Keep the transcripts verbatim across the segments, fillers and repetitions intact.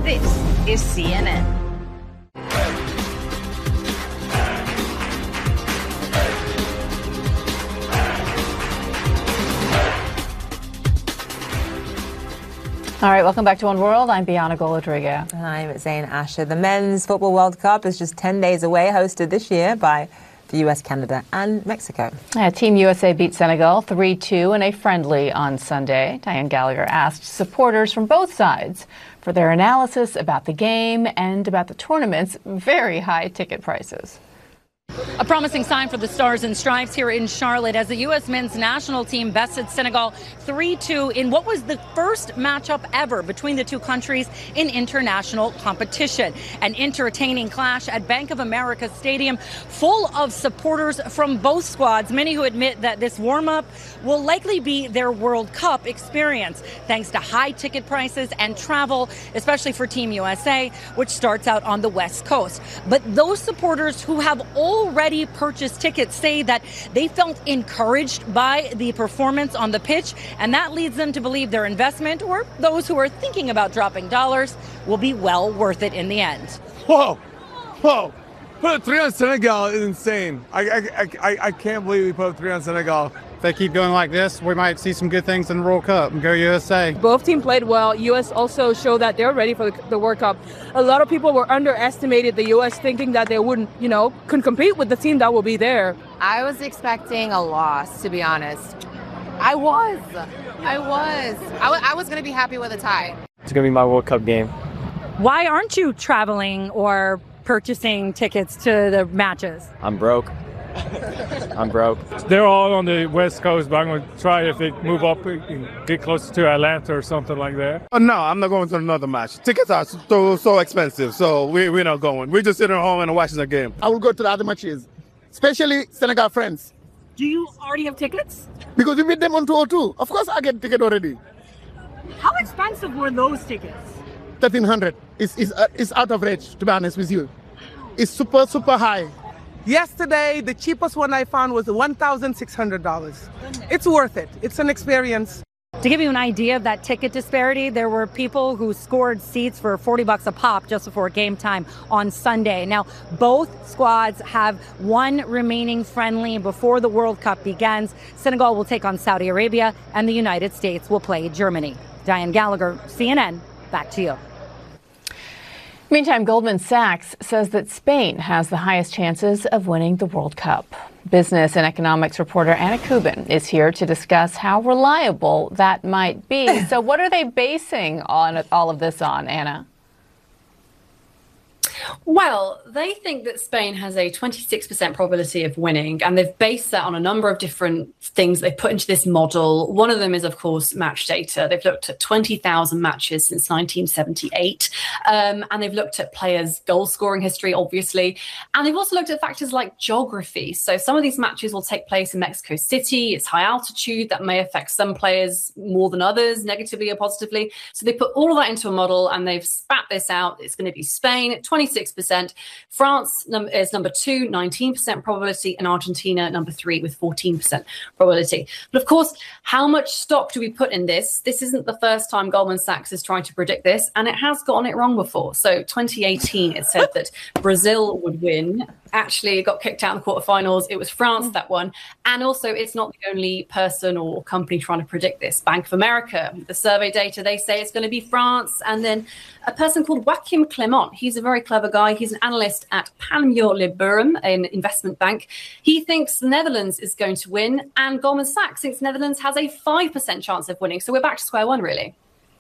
This is C N N. All right, welcome back to One World. I'm Bianna Golodriga. And I'm Zain Asher. The Men's Football World Cup is just ten days away, hosted this year by the U S, Canada and Mexico. Yeah, Team U S A beat Senegal three two in a friendly on Sunday. Diane Gallagher asked supporters from both sides for their analysis about the game and about the tournament's very high ticket prices. A promising sign for the Stars and Stripes here in Charlotte as the U S men's national team bested Senegal three two in what was the first matchup ever between the two countries in international competition. An entertaining clash at Bank of America Stadium full of supporters from both squads, many who admit that this warm-up will likely be their World Cup experience, thanks to high ticket prices and travel, especially for Team U S A, which starts out on the West Coast. But those supporters who have already purchased tickets say that they felt encouraged by the performance on the pitch, and that leads them to believe their investment, or those who are thinking about dropping dollars, will be well worth it in the end. Whoa, whoa, put a three on Senegal is insane. I, I, I, I can't believe we put a three on Senegal. If they keep going like this, we might see some good things in the World Cup and go U S A. Both teams played well. U S also showed that they're ready for the, the World Cup. A lot of people were underestimated the U S, thinking that they wouldn't, you know, couldn't compete with the team that will be there. I was expecting a loss, to be honest. I was. I was. I, w- I was going to be happy with a tie. It's going to be my World Cup game. Why aren't you traveling or purchasing tickets to the matches? I'm broke. I'm broke. They're all on the West Coast, but I'm going to try if they move up and get closer to Atlanta or something like that. Oh, no, I'm not going to another match. Tickets are so so expensive, so we, we're not going. We're just sitting at home and watching the game. I will go to the other matches, especially Senegal friends. Do you already have tickets? Because we beat them on two oh two. Of course I get ticket already. How expensive were those tickets? thirteen hundred. It's, it's, uh, it's out of reach, to be honest with you. It's super, super high. Yesterday, the cheapest one I found was one thousand six hundred dollars. It's worth it. It's an experience. To give you an idea of that ticket disparity, there were people who scored seats for forty bucks a pop just before game time on Sunday. Now, both squads have one remaining friendly before the World Cup begins. Senegal will take on Saudi Arabia, and the United States will play Germany. Diane Gallagher, C N N, back to you. Meantime, Goldman Sachs says that Spain has the highest chances of winning the World Cup. Business and economics reporter Anna Kubin is here to discuss how reliable that might be. So what are they basing on all of this on, Anna? Well, they think that Spain has a twenty-six percent probability of winning, and they've based that on a number of different things they've put into this model. One of them is, of course, match data. They've looked at twenty thousand matches since nineteen seventy-eight, um, and they've looked at players' goal-scoring history, obviously, and they've also looked at factors like geography. So some of these matches will take place in Mexico City. It's high altitude. That may affect some players more than others, negatively or positively. So they put all of that into a model, and they've spat this out. It's going to be Spain, twenty-six percent. France num- is number two, nineteen percent probability, and Argentina number three with fourteen percent probability. But of course, how much stock do we put in this? This isn't the first time Goldman Sachs is trying to predict this, and it has gotten it wrong before. So twenty eighteen, it said that Brazil would win. Actually, it got kicked out in the quarterfinals. It was France that won. And also, it's not the only person or company trying to predict this. Bank of America, the survey data, they say it's going to be France. And then a person called Joachim Clement, he's a very clever guy. He's an analyst at Panmure Liberum, an investment bank. He thinks the Netherlands is going to win. And Goldman Sachs thinks the Netherlands has a five percent chance of winning. So we're back to square one, really.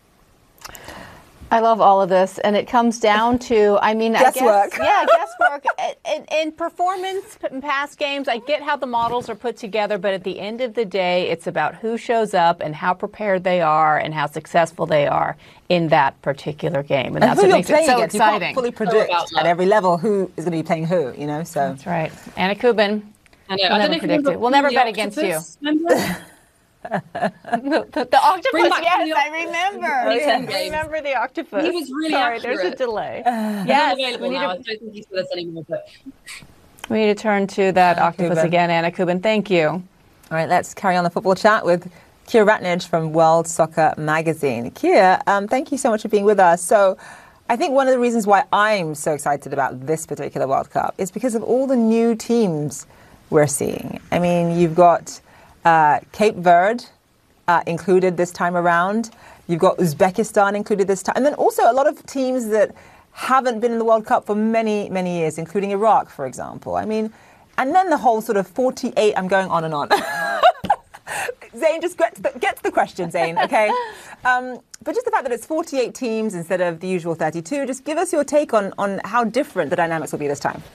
I love all of this, and it comes down to, I mean, guesswork. I guess, yeah, guesswork. in, in performance in past games, I get how the models are put together, but at the end of the day, it's about who shows up and how prepared they are and how successful they are in that particular game, and, and that's what makes it so against. exciting. You can't fully predict at every level who is going to be playing who, you know. So that's right. Anna Kubin. I know. We'll I never don't predict know it. We'll never bet against you. the, the, the octopus, yes, I remember. Oh, yeah. I remember the octopus. He was really Sorry, accurate. there's a delay. Uh, yes, we need to, I don't think he's with us anymore. But we need to turn to that octopus Kubin. again, Anna Kubin. Thank you. All right, let's carry on the football chat with Keir Ratnidge from World Soccer Magazine. Keir, um, thank you so much for being with us. So, I think one of the reasons why I'm so excited about this particular World Cup is because of all the new teams we're seeing. I mean, you've got uh, Cape Verde uh, included this time around. You've got Uzbekistan included this time. And then also a lot of teams that haven't been in the World Cup for many, many years, including Iraq, for example. I mean, and then the whole sort of forty-eight, I'm going on and on. Zain, just get to the, get to the question, Zain, okay? Um, but just the fact that it's forty-eight teams instead of the usual thirty-two, just give us your take on, on how different the dynamics will be this time.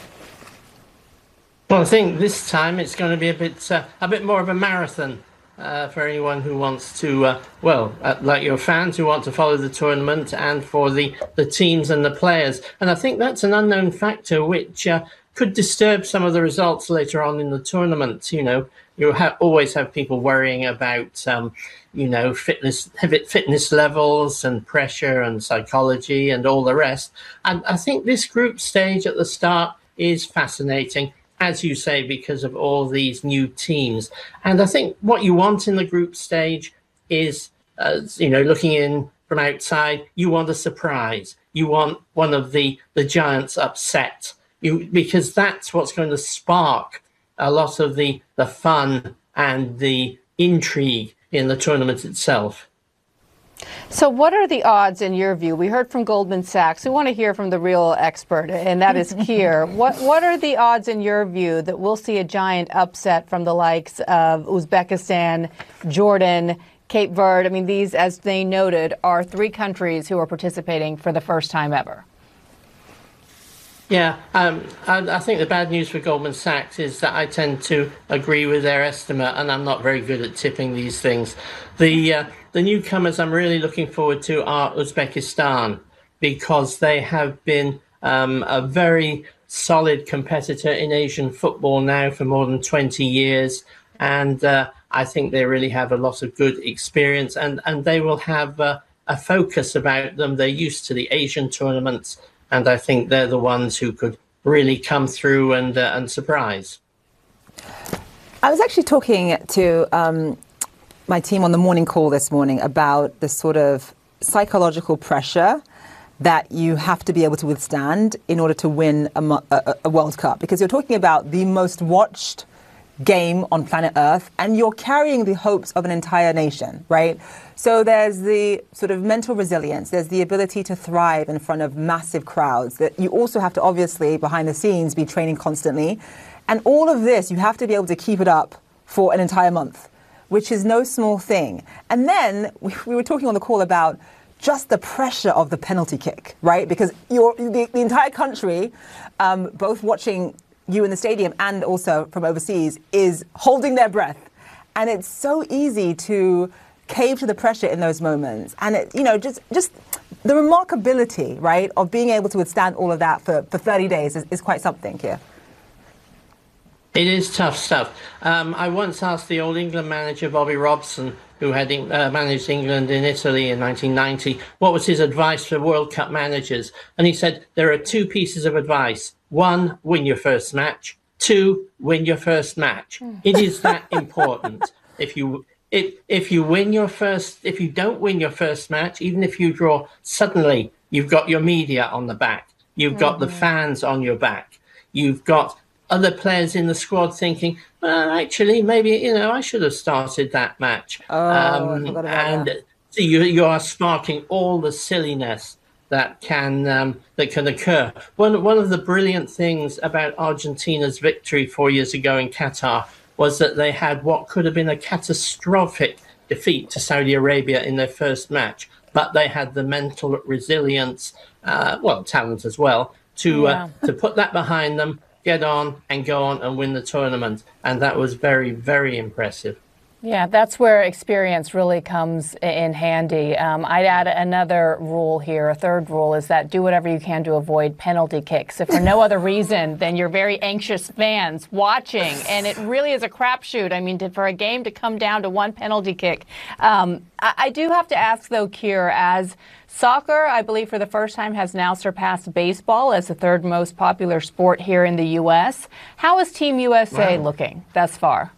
Well, I think this time it's going to be a bit, uh, a bit more of a marathon uh, for anyone who wants to, uh, well, uh, like your fans who want to follow the tournament, and for the, the teams and the players. And I think that's an unknown factor which uh, could disturb some of the results later on in the tournament. You know, you ha- always have people worrying about, um, you know, fitness, fitness levels and pressure and psychology and all the rest. And I think this group stage at the start is fascinating, as you say, because of all these new teams. And I think what you want in the group stage is, uh, you know, looking in from outside, you want a surprise. You want one of the, the giants upset, you, because that's what's going to spark a lot of the, the fun and the intrigue in the tournament itself. So what are the odds in your view? We heard from Goldman Sachs. We want to hear from the real expert, and that is Keir. What what are the odds in your view that we'll see a giant upset from the likes of Uzbekistan, Jordan, Cape Verde? I mean, these, as they noted, are three countries who are participating for the first time ever. Yeah, um, I, I think the bad news for Goldman Sachs is that I tend to agree with their estimate, and I'm not very good at tipping these things. The uh, the newcomers I'm really looking forward to are Uzbekistan, because they have been um, a very solid competitor in Asian football now for more than twenty years, and uh, I think they really have a lot of good experience, and, and they will have uh, a focus about them. They're used to the Asian tournaments, and I think they're the ones who could really come through and uh, and surprise. I was actually talking to um, my team on the morning call this morning about the sort of psychological pressure that you have to be able to withstand in order to win a, a, a World Cup. Because you're talking about the most watched game on planet Earth, and you're carrying the hopes of an entire nation, right? So there's the sort of mental resilience, there's the ability to thrive in front of massive crowds, that you also have to obviously behind the scenes be training constantly. And all of this, you have to be able to keep it up for an entire month, which is no small thing. And then we, we were talking on the call about just the pressure of the penalty kick, right? Because you're, the, the entire country, um, both watching you in the stadium and also from overseas, is holding their breath. And it's so easy to cave to the pressure in those moments. And, it, you know, just just the remarkability, right, of being able to withstand all of that for, for thirty days is, is quite something here. It is tough stuff. Um, I once asked the old England manager, Bobby Robson, who had uh, managed England in Italy in nineteen ninety, what was his advice for World Cup managers. And he said, there are two pieces of advice. One, win your first match. Two, win your first match. It is that important. If you if, if you win your first, if you don't win your first match, even if you draw, suddenly you've got your media on the back. You've got mm-hmm. the fans on your back. You've got other players in the squad thinking, well, actually, maybe, you know, I should have started that match. Oh, um, I forgot about and that. So you, you are sparking all the silliness that can um, that can occur. One one of the brilliant things about Argentina's victory four years ago in Qatar was that they had what could have been a catastrophic defeat to Saudi Arabia in their first match, but they had the mental resilience, uh, well, talent as well, to Yeah. uh, to put that behind them, get on and go on and win the tournament, and that was very, very impressive. Yeah, that's where experience really comes in handy. Um, I'd add another rule here. A third rule is that do whatever you can to avoid penalty kicks. If for no other reason than you're very anxious fans watching, and it really is a crapshoot. I mean, to, for a game to come down to one penalty kick. Um, I, I do have to ask, though, Keir, as soccer, I believe for the first time, has now surpassed baseball as the third most popular sport here in the U S. How is Team U S A Wow. looking thus far?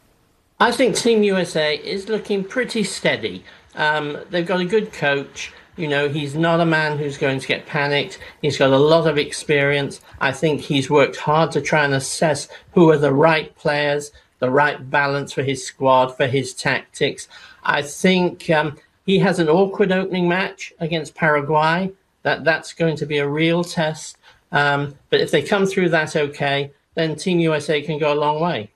I think Team U S A is looking pretty steady. Um, they've got a good coach. You know, he's not a man who's going to get panicked. He's got a lot of experience. I think he's worked hard to try and assess who are the right players, the right balance for his squad, for his tactics. I think um, he has an awkward opening match against Paraguay. That that's going to be a real test. Um, but if they come through that okay, then Team U S A can go a long way.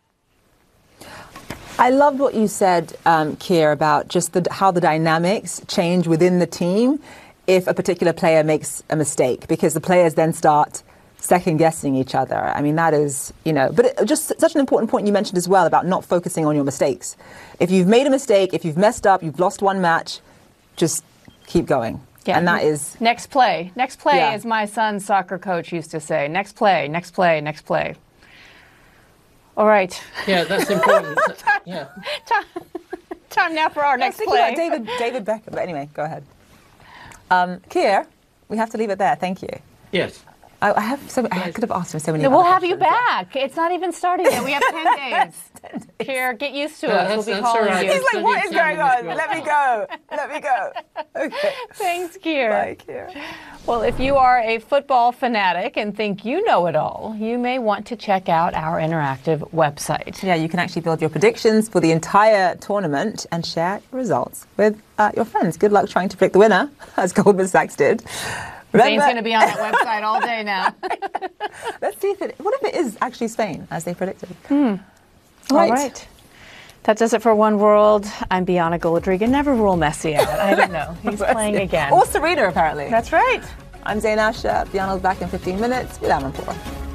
I loved what you said, um, Keir, about just the, how the dynamics change within the team if a particular player makes a mistake, because the players then start second guessing each other. I mean, that is, you know, but it, just such an important point you mentioned as well about not focusing on your mistakes. If you've made a mistake, if you've messed up, you've lost one match, just keep going. Yeah. And that is... Next play. Next play, Yeah. as my son's soccer coach used to say. Next play, next play, next play. All right. Yeah, that's important. Yeah. Time, time now for our I was next thinking play. about David, David Beckham, but anyway, go ahead. Um, Keir, we have to leave it there. Thank you. Yes. I, I have so I could have asked him so many. We'll other have you questions. back. It's not even starting yet. We have ten days. Here, get used to No, us. that's- We'll be that's calling all right. you. He's like, what is going on? Well. Let me go. Let me go. Okay. Thanks, Keir. Bye, Keir. Well, if you are a football fanatic and think you know it all, you may want to check out our interactive website. Yeah, you can actually build your predictions for the entire tournament and share results with uh, your friends. Good luck trying to predict the winner, as Goldman Sachs did. Zane's going to be on that website all day now. Let's see if it. What if it is actually Spain, as they predicted? Hmm. All Right. right. That does it for One World. I'm Bianna Goldriga. Never rule Messi out. I don't know. He's playing again. Or Serena, apparently. That's right. I'm Zain Asher. Bianna's back in fifteen minutes with Amanpour.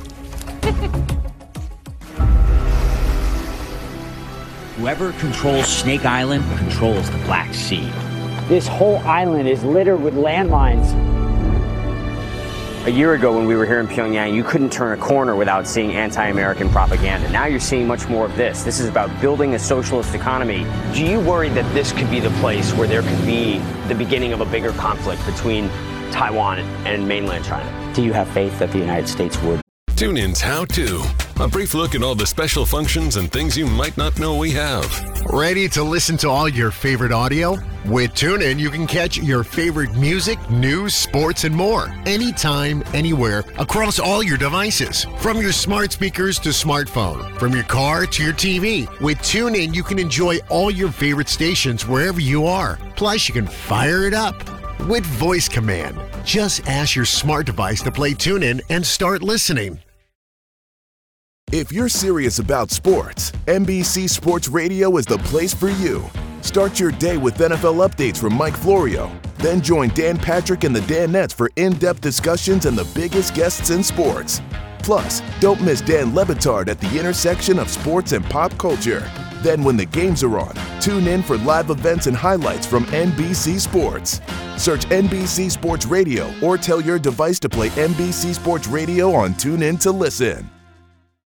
Whoever controls Snake Island controls the Black Sea. This whole island is littered with landmines. A year ago when we were here in Pyongyang, you couldn't turn a corner without seeing anti-American propaganda. Now you're seeing much more of this. This is about building a socialist economy. Do you worry that this could be the place where there could be the beginning of a bigger conflict between Taiwan and mainland China? Do you have faith that the United States would? TuneIn's How To. A brief look at all the special functions and things you might not know we have. Ready to listen to all your favorite audio? With TuneIn, you can catch your favorite music, news, sports, and more. Anytime, anywhere, across all your devices. From your smart speakers to smartphone. From your car to your T V. With TuneIn, you can enjoy all your favorite stations wherever you are. Plus, you can fire it up with voice command. Just ask your smart device to play TuneIn and start listening. If you're serious about sports, N B C Sports Radio is the place for you. Start your day with N F L updates from Mike Florio. Then join Dan Patrick and the Danettes for in-depth discussions and the biggest guests in sports. Plus, don't miss Dan Le Batard at the intersection of sports and pop culture. Then when the games are on, tune in for live events and highlights from N B C Sports. Search N B C Sports Radio or tell your device to play N B C Sports Radio on TuneIn to listen.